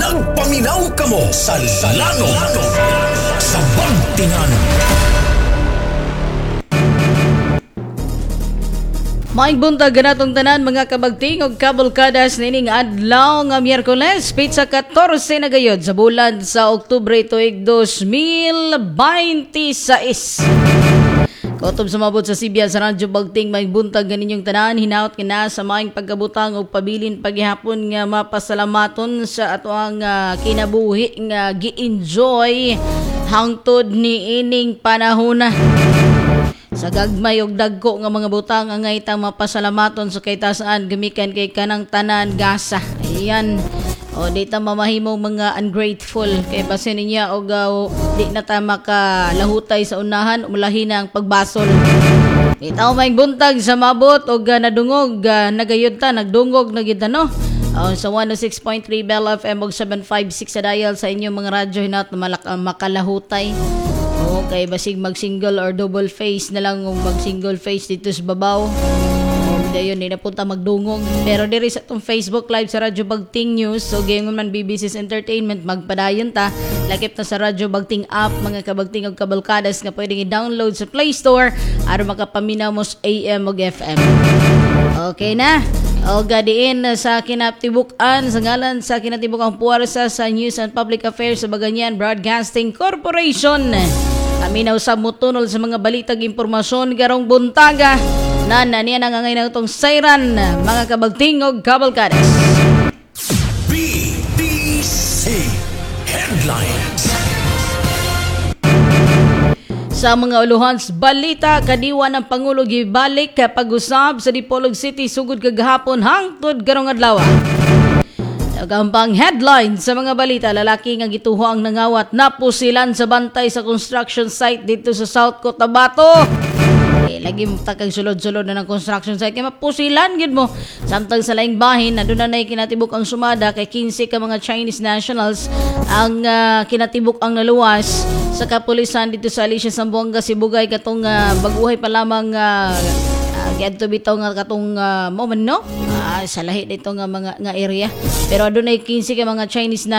Nagpaminaw kamo sa lanong sa Bantingan. Maing buntag ganatong tanan mga kabagting og kabalkadas nining adlaw nga Miyerkules pitsa 14 na gayod sa bulan sa Oktubre tuig 2026. Kotob sa mabot sa Sibya sa Radyo Bagting maing buntag ganinyong tanan hinaut nga sa maing pagkabutang og pabilin paghihapon nga mapasalamaton sa atoang kinabuhi nga gi-enjoy hangtod ni ining panahon. Sa gagmay og dagko nga mga butang ang itang mapasalamaton sa kaytasaan gamikan kay kanang tanan gasa. Ayan. O di ta mamahimong mga ungrateful kay basin niya og di na ta makalahutay sa unahan umulahi na ang pagbasol. Itaw may buntag sa mabot og nadungog nagayod ta nagdungog na gid no. Sa 106.3 Bell FM og 756 sa dial sa inyong mga radyo hinat makalahutay. Okay, basig mag-single or double face na lang kung mag-single face dito sa babaw. Dayon ni napunta magdungog. Pero diri sa itong Facebook Live sa Radyo Bagting News, so gayon man BBC's Entertainment, magpadayon ta. Lakip na sa Radyo Bagting app, mga kabagting og kabalkadas nga pwedeng i-download sa Play Store aron makapaminaw mo sa AM ug FM. Okay na? O gadiin sa kinatibukan sa ngalan sa kinatibukang puwersa sa News and Public Affairs sa Baganyan Broadcasting Corporation. Kami na usab mutunol sa mga balitag impormasyon garong buntaga na niya nangangay na itong sayran mga kabagting og kabalkadas. BBC Headlines. Sa mga uluhans balita kadiwa ng Pangulo gibalik pag-usab sa Dipolog City sugod kagahapon hangtod karong adlaw. Gampang headline sa mga balita, lalaki nga gituho ang nangawat napusilan sa bantay sa construction site dito sa South Cotabato. Lagi mo takag sulod-sulod na ng construction site kaya mapusilan gid mo. Samtang sa laing bahin na doon na kinatibuk ang sumada kay 15 ka mga Chinese nationals ang kinatibuk ang naluwas sa kapulisan dito sa Alicia, Zamboanga, Sibugay katong baguhay pa lamang Gadto bitaw nga katong moment no sa lahi dito nga mga nga area pero adunay 15 ka mga Chinese na